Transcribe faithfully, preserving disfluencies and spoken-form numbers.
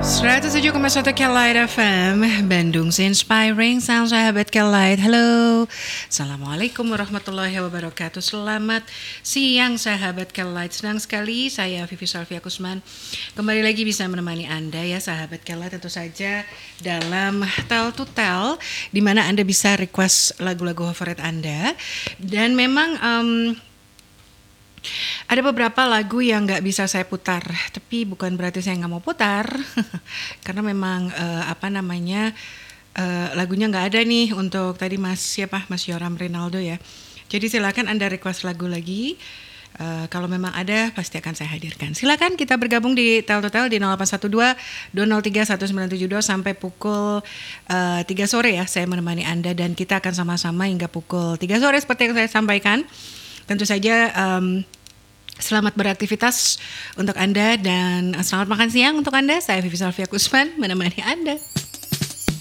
seratus tujuh koma satu Kelight F M Bandung Inspiring Sound, sahabat Kelight. Halo, Assalamualaikum warahmatullahi wabarakatuh. Selamat siang sahabat Kelight. Senang sekali saya Vivi Salvia Kusman kembali lagi bisa menemani Anda ya sahabat Kelight, tentu saja dalam Tell to Tell, di mana Anda bisa request lagu-lagu favorit Anda. Dan memang um, ada beberapa lagu yang nggak bisa saya putar, tapi bukan berarti saya nggak mau putar, karena memang uh, apa namanya uh, lagunya nggak ada nih untuk tadi Mas siapa Mas Yoram Rinaldo ya. Jadi silakan Anda request lagu lagi. Uh, kalau memang ada pasti akan saya hadirkan. Silakan kita bergabung di Tell to Tell di nol delapan satu dua dua nol tiga satu sembilan tujuh dua sampai pukul uh, tiga sore ya. Saya menemani Anda dan kita akan sama-sama hingga pukul tiga sore seperti yang saya sampaikan. Tentu saja um, selamat beraktivitas untuk Anda dan selamat makan siang untuk Anda. Saya Vivi Salvia Kusman menemani Anda.